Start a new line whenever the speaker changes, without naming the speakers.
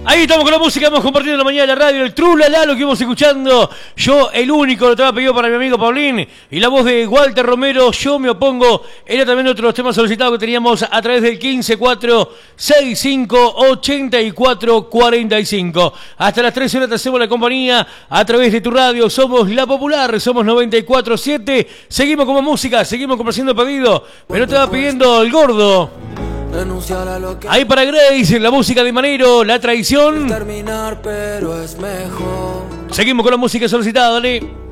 Ahí estamos con la música, hemos compartido en la mañana de la radio, el Trulala, lo que íbamos escuchando. Yo, el único, lo estaba pedido para mi amigo Paulín. Y la voz de Walter Romero, Yo me opongo. Era también otro de los temas solicitados que teníamos a través del 154658445. Hasta las 13 horas te hacemos la compañía a través de tu radio. Somos La Popular, somos 94.7. Seguimos como música, seguimos complaciendo pedido. Pero te va pidiendo el gordo. Ahí para Grace, la música de Manero, La Traición. Seguimos con la música solicitada, dale.